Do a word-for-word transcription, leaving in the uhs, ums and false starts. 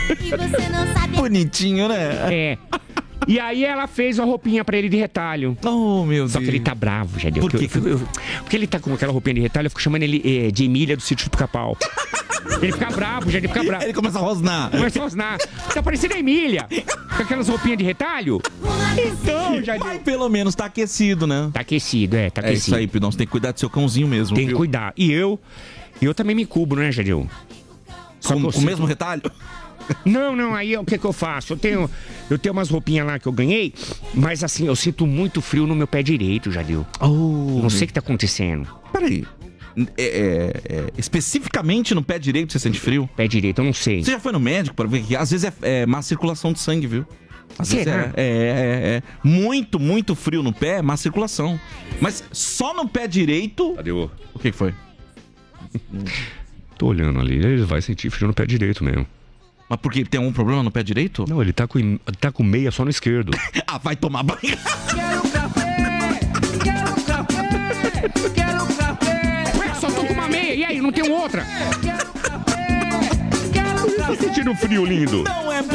Bonitinho, né? É. E aí ela fez uma roupinha pra ele de retalho. Oh, meu Deus. Só que ele tá bravo, já deu. Por Porque, quê? eu- eu- porque ele tá com aquela roupinha de retalho, eu fico chamando ele eh, de Emília do Sítio do Pica-Pau. Ele fica bravo, já ele fica bravo. Ele começa a rosnar. Começa a rosnar. Tá parecendo a Emília. Com aquelas roupinhas de retalho. Então, já Mas pelo menos tá aquecido, né? Tá aquecido, é, tá É aquecido. isso aí, Pidão. Você tem que cuidar do seu cãozinho mesmo, Tem que viu? cuidar. E eu, eu também me cubro, né, Jadil? Só Com, que eu com o sinto- mesmo retalho? Não, não, aí o que que eu faço? Eu tenho, eu tenho umas roupinhas lá que eu ganhei, mas assim, eu sinto muito frio no meu pé direito, Jadil. Oh, Não sei o que tá acontecendo. Peraí. É, é, é, especificamente no pé direito você sente frio? Pé direito, eu não sei. Você já foi no médico pra ver que às vezes é, é má circulação de sangue, viu? Às vezes Será? é, é, é, é. Muito, muito frio no pé, má circulação. Mas só no pé direito... Cadê o... O que que foi? Tô olhando ali, ele vai sentir frio no pé direito mesmo. Mas porque tem algum problema no pé direito? Não, ele tá com, ele tá com meia só no esquerdo. Ah, vai tomar banho. Quero café, quero café, quero café. Ué, só tô com uma meia, e aí, não tem outra? Quero café, quero Tá café. sentindo frio, lindo? Não é